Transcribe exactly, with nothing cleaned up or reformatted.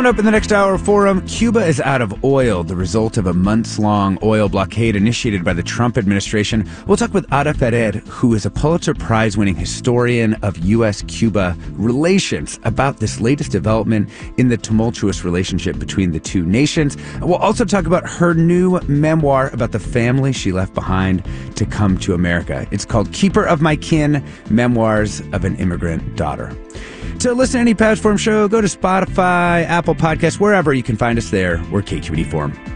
Coming up in the next hour forum, Cuba is out of oil, the result of a months-long oil blockade initiated by the Trump administration. We'll talk with Ada Ferrer, who is a Pulitzer Prize-winning historian of U S Cuba relations, about this latest development in the tumultuous relationship between the two nations. We'll also talk about her new memoir about the family she left behind to come to America. It's called Keeper of My Kin, Memoirs of an Immigrant Daughter. To listen to any past Forum show, go to Spotify, Apple Podcasts, wherever you can find us there. We're K Q E D Forum.